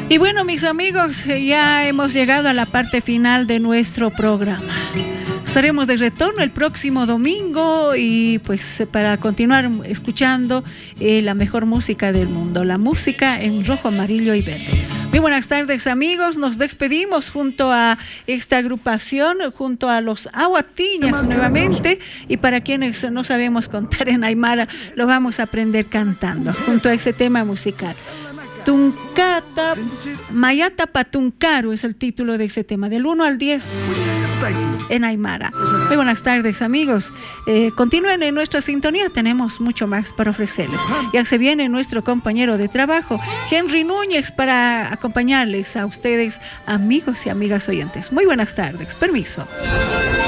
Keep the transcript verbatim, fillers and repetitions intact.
Y bueno, mis amigos, ya hemos llegado a la parte final de nuestro programa. Estaremos de retorno el próximo domingo y pues para continuar escuchando eh, la mejor música del mundo, la música en rojo, amarillo y verde. Muy buenas tardes, amigos. Nos despedimos junto a esta agrupación, junto a los Aguatiñas nuevamente, y para quienes no sabemos contar en aymara, lo vamos a aprender cantando junto a este tema musical. Tuncata, Mayata Patuncaru es el título de ese tema, del uno al diez en aymara. Muy buenas tardes, amigos. Eh, continúen en nuestra sintonía, tenemos mucho más para ofrecerles. Ya se viene nuestro compañero de trabajo, Henry Núñez, para acompañarles a ustedes, amigos y amigas oyentes. Muy buenas tardes, permiso.